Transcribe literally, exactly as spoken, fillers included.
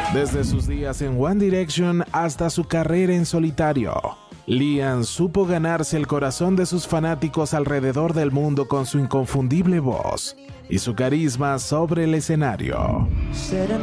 Desde sus días en One Direction hasta su carrera en solitario, Liam supo ganarse el corazón de sus fanáticos alrededor del mundo con su inconfundible voz y su carisma sobre el escenario.